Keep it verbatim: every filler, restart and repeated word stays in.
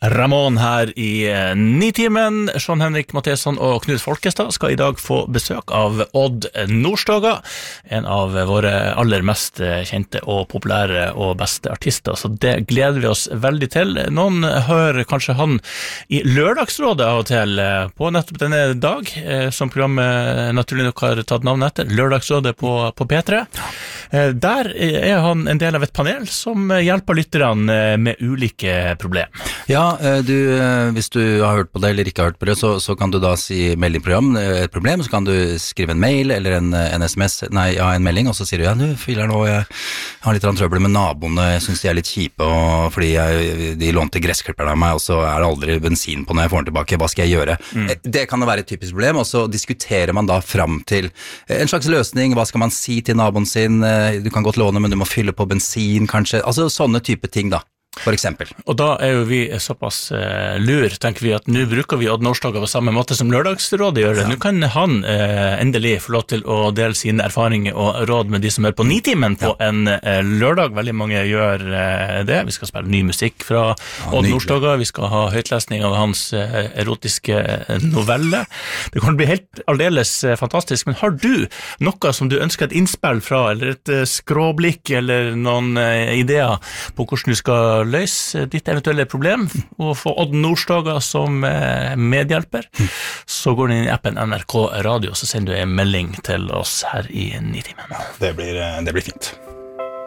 Ramón her i Nitimen. Sean-Henrik Matheson og Knut Folkestad skal i dag få besøk av Odd Nordstoga, en av våre aller mest kjente og populære og beste artister, så det gleder vi oss veldig til. Noen hører kanskje han i Lørdagsrådet av og til på nettopp denne dag, som programmet naturlig nok har tatt navn etter, Lørdagsrådet på, på P tre. Der er han en del av et panel som hjelper lytterne med ulike problem. Ja, du, hvis du har hørt på det eller ikke har hørt på det, så, så kan du da si meldingprogram, et problem, så kan du skrive en mail eller en, en sms, nei, ja, en melding, og så sier du, ja, du, fyller nå, jeg har litt trøbbel med naboene, jeg synes de er litt kjipe, og fordi jeg, de lånte gressklipperne av meg, og så er det aldri bensin på når jeg får den tilbake, hva skal jeg gjøre? Mm. Det kan være et typisk problem, og så diskuterer man da fram til en slags løsning, hva skal man si til naboen sin, du kan godt låne, men du må fylle på bensin, kanskje, altså sånne type ting da. For eksempel. Og da er jo vi såpass uh, lur, tenker vi at nå bruker vi Odd Nordstoga på samme måte som Lørdagsrådet gjør det. Ja. Nå kan han uh, endelig få lov til å dele sine erfaringer og råd med de som er på Nitimen på ja. en uh, lørdag. Veldig mange gjør uh, det. Vi skal spille ny musikk fra ja, Odd Nordstoga. Vi skal ha høytlesning av hans uh, erotiske novelle. Det kan bli helt aldeles uh, fantastisk, men har du noe som du ønsker et innspill fra, eller et uh, skråblikk, eller noen uh, ideer på hvordan du skal løse ditt eventuelle problem og få Odd Nordstoga som medhjelper, så går du inn i appen N R K Radio, så sender du en melding til oss her i Nitimen. Det blir, det blir fint.